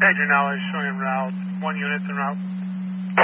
Roger, now is showing route. 1 unit en route.